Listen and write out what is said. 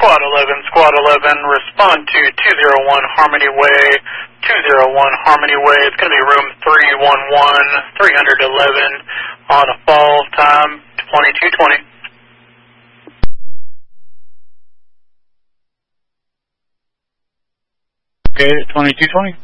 Squad 11, respond to 201 Harmony Way, 201 Harmony Way. It's going to be room 311, 311 on a fall time, 2220. Okay, 2220.